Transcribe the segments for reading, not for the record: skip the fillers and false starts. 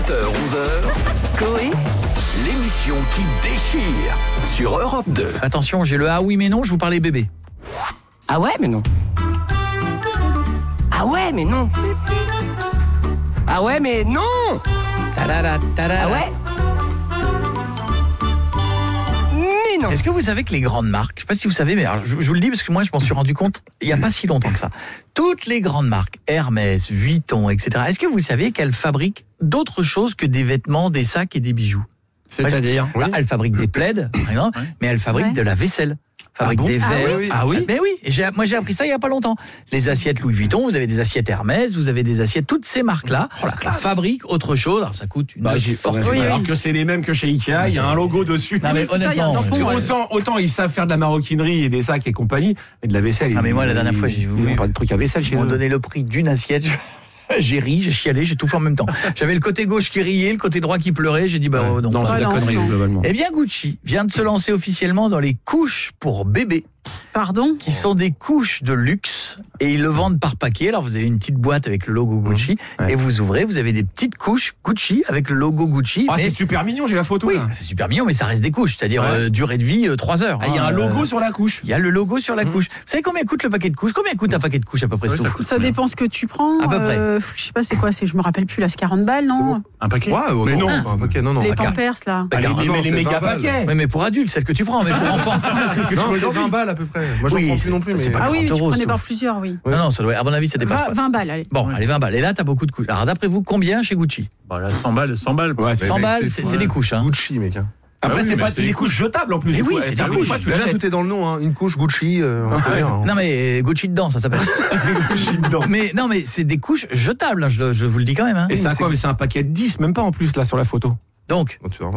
7h-11h, Coé, l'émission qui déchire sur Europe 2. Attention, j'ai le ah oui mais non, je vous parlais bébé. Ah ouais, mais non. Ah ouais, mais non. Ah ouais, mais non. Ta-da-da, ta-da-da. Ah ouais. Mais non. Est-ce que vous savez que les grandes marques, je sais pas si vous savez, mais alors, je vous le dis parce que moi je m'en suis rendu compte il y a pas si longtemps que ça. Toutes les grandes marques, Hermès, Vuitton, etc. Est-ce que vous savez qu'elles fabriquent d'autres choses que des vêtements, des sacs et des bijoux? C'est-à-dire Elles fabriquent des plaids, par exemple, mais elles fabriquent de la vaisselle. Fabrique des verres. Ah oui. Mais oui, moi j'ai appris ça il y a pas longtemps. Les assiettes Louis Vuitton, vous avez des assiettes Hermès, vous avez des assiettes, toutes ces marques-là fabriquent autre chose. Alors ça coûte une fortune. Oui, alors que c'est les mêmes que chez Ikea, il y a un logo dessus. Non mais honnêtement, autant ils savent faire de la maroquinerie et des sacs et compagnie, mais de la vaisselle. mais moi la dernière fois j'ai vu pas de trucs à vaisselle chez ils m'ont eux. donné le prix d'une assiette. J'ai ri, j'ai chialé, j'ai tout fait en même temps. J'avais le côté gauche qui riait, le côté droit qui pleurait. J'ai dit non. Non, c'est de la connerie globalement. Eh bien Gucci vient de se lancer officiellement dans les couches pour bébés. Pardon ? Qui sont des couches de luxe et ils le vendent par paquet. Alors vous avez une petite boîte avec le logo Gucci et vous ouvrez, vous avez des petites couches Gucci avec le logo Gucci. Ah, c'est super mignon, j'ai la photo là. C'est super mignon, mais ça reste des couches, c'est-à-dire durée de vie 3 heures. Il y a un logo sur la couche. Il y a le logo sur la couche. Vous savez combien coûte le paquet de couches ? Combien coûte un paquet de couches à peu près ? Ça dépend ce que tu prends. À peu près. Je sais pas c'est quoi, je me rappelle plus là, c'est 40 balles, non ? Un paquet ? Mais non, un paquet, non. Les Pampers là. Les méga paquets. Oui, mais pour adultes, celle que tu prends, mais pour enfants. Non, c'est 20 balles à peu près. Moi, j'en prends plus non plus. C'est pas Ah oui, mais tu 30 euros, prenais c'est par tout. plusieurs, oui. Non, ça doit, à mon avis, ça dépasse pas. 20 balles, allez. Bon, allez, 20 balles. Et là, t'as beaucoup de couches. Alors, d'après vous, combien chez Gucci ? Voilà, 100 balles. Ouais, 100 balles, c'est des couches. Hein. Gucci, mec. Après, c'est des couches jetables en plus. Mais oui, c'est des couches. Déjà, tout est dans le nom. Une couche Gucci. Non, mais Gucci dedans, ça s'appelle. Gucci dedans. Mais non, mais c'est des couches jetables, je vous le dis quand même. Hein. Et c'est à quoi ? Mais c'est un paquet de 10, même pas en plus là sur la photo. Donc,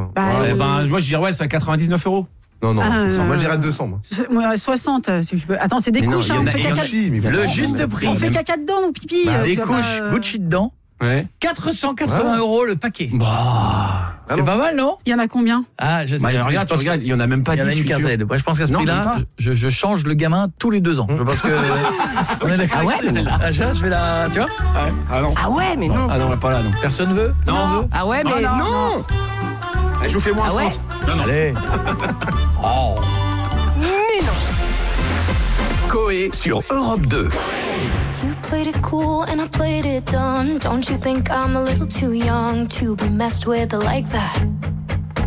moi je dirais c'est à 99 €. Non, moi je dirais 200. Moi, 60. Si je peux. Attends, c'est des couches, on fait caca. le juste prix. On fait caca dedans ou pipi. Des couches Gucci dedans. Ouais. 480 € le paquet. C'est pas mal, non ? Il y en a combien ? Ah, je sais. Regarde, il y en a même pas 10. Il y en a une quinzaine. Moi, je pense qu'à ce prix-là, je change le gamin tous les 2 ans. Je pense que on est d'accord. Ah ouais, mais non. Je vais la, tu vois ? Ah non. Ah ouais, mais non. Ah non, pas là non. Personne veut ? Non. Ah ouais, mais non. Je vous fais moins Ah ouais. 30. Allez. Oh. Mais non. Coé sur Europe 2. You played it cool and I played it dumb. Don't you think I'm a little too young to be messed with like that?